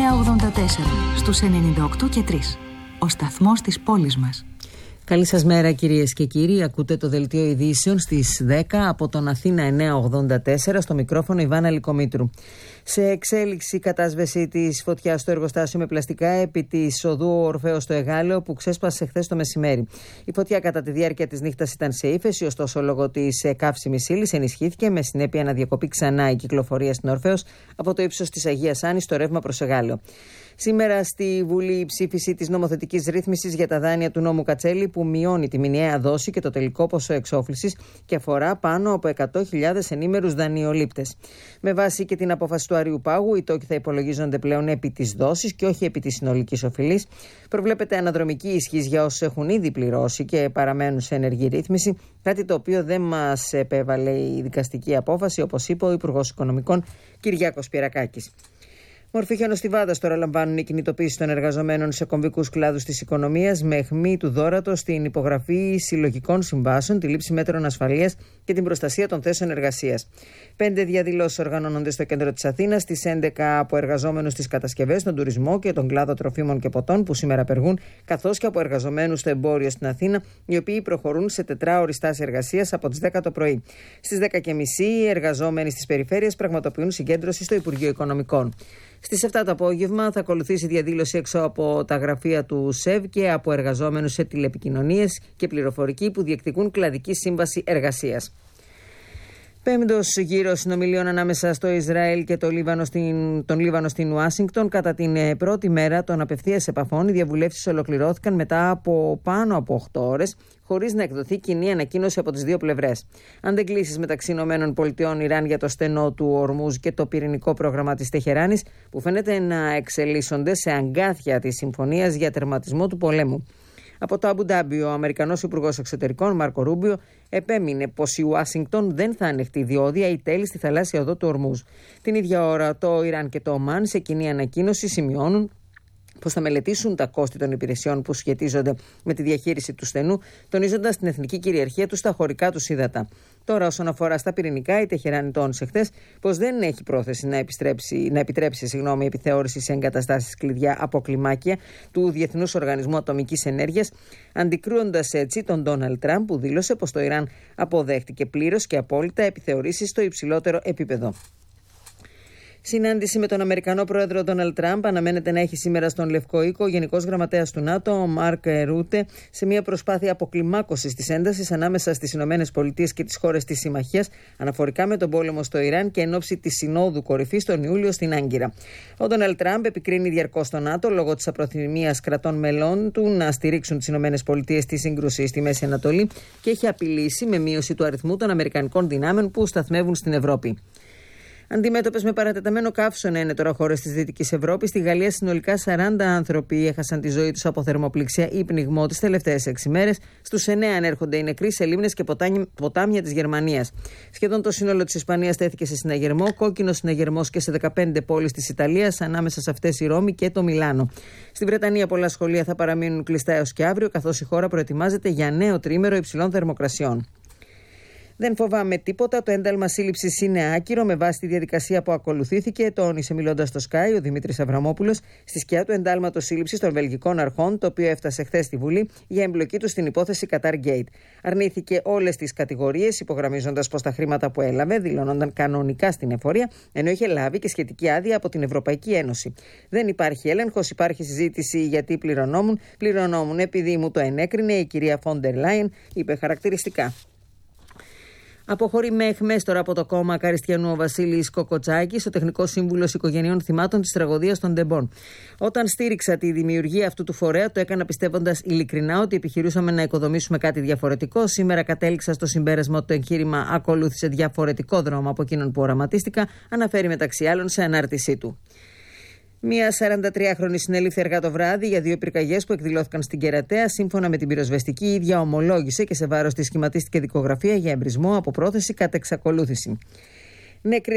στους 98 και 3. Ο σταθμός της πόλης μας. Καλή σας μέρα κυρίες και κύριοι. Ακούτε το δελτίο ειδήσεων στις 10 από τον Αθήνα 984, στο μικρόφωνο Ιβάνα Λυκομήτρου. Σε εξέλιξη κατάσβεση της φωτιάς στο εργοστάσιο με πλαστικά επί της οδού Ορφέως στο Εγάλεο που ξέσπασε χθες το μεσημέρι. Η φωτιά κατά τη διάρκεια της νύχτας ήταν σε ύφεση, ωστόσο λόγω της καύσιμης ύλης ενισχύθηκε, με συνέπεια να διακοπεί ξανά η κυκλοφορία στην Ορφέως από το ύψος της Αγίας Άννης στο ρεύμα προς Εγάλεο. Σήμερα στη Βουλή η ψήφιση της νομοθετικής ρύθμισης για τα δάνεια του νόμου Κατσέλη που μειώνει τη μηνιαία δόση και το τελικό ποσό εξόφλησης και αφορά πάνω από 100.000 ενήμερους δανειολήπτες. Με βάση και την απόφαση του Αριουπάγου, οι τόκοι θα υπολογίζονται πλέον επί της δόσης και όχι επί της συνολικής οφειλής. Προβλέπεται αναδρομική ισχύς για όσους έχουν ήδη πληρώσει και παραμένουν σε ενεργή ρύθμιση, κάτι το οποίο δεν μας επέβαλε η δικαστική απόφαση, όπως είπε ο Υπουργός Οικονομικών Κυριάκος Πιερακάκης. Μορφή χιονοστιβάδας τώρα λαμβάνουν οι κινητοποίησεις των εργαζομένων σε κομβικούς κλάδους της οικονομίας, με αιχμή του δώρατος στην υπογραφή συλλογικών συμβάσεων, τη λήψη μέτρων ασφαλείας και την προστασία των θέσεων εργασίας. 5 διαδηλώσεις οργανώνονται στο κέντρο της Αθήνας, στις 11 από εργαζόμενους στις κατασκευές, τον τουρισμό και τον κλάδο τροφίμων και ποτών που σήμερα απεργούν, καθώς και από εργαζομένους στο εμπόριο στην Αθήνα, οι οποίοι προχωρούν σε τετράωρη στάση εργασίας από τις 10 το πρωί. Στις 10.30 οι εργαζόμενοι στις περιφέρειες πραγματοποιούν συγκέντρωση στο Υπουργείο Οικονομικών. Στις 7 το απόγευμα θα ακολουθήσει διαδήλωση έξω από τα γραφεία του ΣΕΒ και από εργαζόμενους σε τηλεπικοινωνίες και πληροφορική που διεκδικούν κλαδική σύμβαση εργασίας. Πέμπτος γύρος συνομιλίων ανάμεσα στο Ισραήλ και τον Λίβανο στην Ουάσιγκτον. Κατά την πρώτη μέρα των απευθείας επαφών, οι διαβουλεύσεις ολοκληρώθηκαν μετά από πάνω από 8 ώρες, χωρίς να εκδοθεί κοινή ανακοίνωση από τις δύο πλευρές. Αντεγκλήσεις μεταξύ ΗΠΑ, Ιράν για το στενό του Ορμούζ και το πυρηνικό πρόγραμμα της Τεχεράνης, που φαίνεται να εξελίσσονται σε αγκάθια της συμφωνίας για τερματισμό του πολέμου. Από το Αμπου Ντάμπι, ο Αμερικανός Υπουργός Εξωτερικών, Μάρκο Ρούμπιο, επέμεινε πως η Ουάσιγκτον δεν θα ανεχτεί διόδια ή τέλη στη θαλάσσια οδό του Ορμούζ. Την ίδια ώρα, το Ιράν και το Ομάν σε κοινή ανακοίνωση σημειώνουν πως θα μελετήσουν τα κόστη των υπηρεσιών που σχετίζονται με τη διαχείριση του στενού, τονίζοντας την εθνική κυριαρχία του στα χωρικά τους ύδατα. Τώρα, όσον αφορά στα πυρηνικά, η Τεχεράνη τόνισε χθες πως δεν έχει πρόθεση να επιτρέψει επιθεώρηση σε εγκαταστάσεις κλειδιά από κλιμάκια του Διεθνούς Οργανισμού Ατομικής Ενέργειας, αντικρούοντας έτσι τον Ντόναλντ Τραμπ, που δήλωσε πως το Ιράν αποδέχτηκε πλήρως και απόλυτα επιθεωρήσεις στο υψηλότερο επίπεδο. Συνάντηση με τον Αμερικανό πρόεδρο Ντόναλντ Τραμπ αναμένεται να έχει σήμερα στον Λευκό Οίκο ο Γενικός Γραμματέας του ΝΑΤΟ, ο Μάρκ Ρούτε, σε μια προσπάθεια αποκλιμάκωσης της έντασης ανάμεσα στις ΗΠΑ και τις χώρες της Συμμαχίας, αναφορικά με τον πόλεμο στο Ιράν και εν ώψη της Συνόδου Κορυφής τον Ιούλιο στην Άγκυρα. Ο Ντόναλντ Τραμπ επικρίνει διαρκώς τον ΝΑΤΟ λόγω της απροθυμίας κρατών μελών του να στηρίξουν τις ΗΠΑ στη σύγκρουση στη Μέση Ανατολή και έχει απειλήσει με μείωση του αριθμού των αμερικανικών δυνάμεων που σταθμεύουν στην Ευρώπη. Αντιμέτωπες με παρατεταμένο καύσωνα είναι τώρα χώρες της Δυτικής Ευρώπης. Στη Γαλλία συνολικά 40 άνθρωποι έχασαν τη ζωή τους από θερμοπληξία ή πνιγμό τις τελευταίες 6 μέρες. Στους 9 ανέρχονται οι νεκροί σε λίμνες και ποτάμια της Γερμανίας. Σχεδόν το σύνολο της Ισπανίας τέθηκε σε συναγερμό, κόκκινο συναγερμός και σε 15 πόλεις της Ιταλίας, ανάμεσα σε αυτές η Ρώμη και το Μιλάνο. Στη Βρετανία πολλά σχολεία θα παραμείνουν κλειστά έως και αύριο, καθώς η χώρα προετοιμάζεται για νέο τρίμερο υψηλών θερμοκρασιών. Δεν φοβάμαι τίποτα. Το ένταλμα σύλληψης είναι άκυρο με βάση τη διαδικασία που ακολουθήθηκε, τόνισε μιλώντας στο Sky ο Δημήτρης Αβραμόπουλος στη σκιά του εντάλματος σύλληψης των βελγικών αρχών, το οποίο έφτασε χθες στη Βουλή για εμπλοκή του στην υπόθεση Qatar Gate. Αρνήθηκε όλες τις κατηγορίες, υπογραμμίζοντας πως τα χρήματα που έλαβε δηλώνονταν κανονικά στην εφορία, ενώ είχε λάβει και σχετική άδεια από την Ευρωπαϊκή Ένωση. Δεν υπάρχει έλεγχος, υπάρχει συζήτηση γιατί πληρωνόμουν επειδή μου το ενέκρινε η κυρία Φόντερ Λάιεν, είπε χαρακτηριστικά. Αποχωρεί με εχμές τώρα από το κόμμα Καριστιανού ο Βασίλης Κοκοτσάκης, ο τεχνικός σύμβουλος οικογενειών θυμάτων της τραγωδίας των Ντεμπών. Όταν στήριξα τη δημιουργία αυτού του φορέα, το έκανα πιστεύοντας ειλικρινά ότι επιχειρούσαμε να οικοδομήσουμε κάτι διαφορετικό. Σήμερα κατέληξα στο συμπέρασμα ότι το εγχείρημα ακολούθησε διαφορετικό δρόμο από εκείνον που οραματίστηκα, αναφέρει μεταξύ άλλων σε ανάρτησή του. Μία 43χρονη συνέληφθη αργά το βράδυ για 2 πυρκαγιές που εκδηλώθηκαν στην Κερατέα. Σύμφωνα με την πυροσβεστική, η ίδια ομολόγησε και σε βάρος της σχηματίστηκε δικογραφία για εμπρισμό από πρόθεση κατά εξακολούθηση. Νεκρή